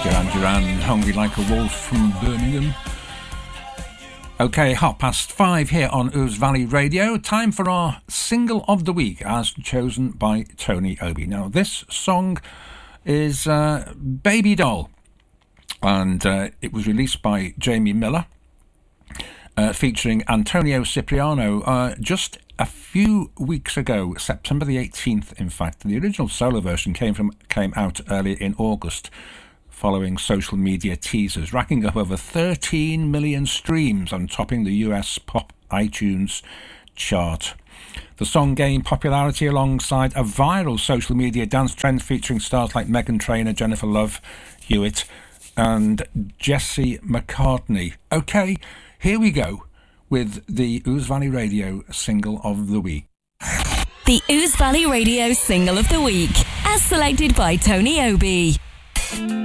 Duran Duran, Hungry Like a Wolf from Birmingham. Okay, 5:30 here on Ouse Valley Radio. Time for our single of the week, as chosen by Tony Obi. Now, this song is Baby Doll, and it was released by Jamie Miller, featuring Antonio Cipriano just a few weeks ago, September the 18th, in fact. The original solo version came out earlier in August, following social media teasers, racking up over 13 million streams and topping the US pop iTunes chart. The song gained popularity alongside a viral social media dance trend featuring stars like Meghan Trainor, Jennifer Love Hewitt and Jesse McCartney. Okay, here we go with the Ouse Valley Radio single of the week. The Ouse Valley Radio single of the week, as selected by Tony Obi.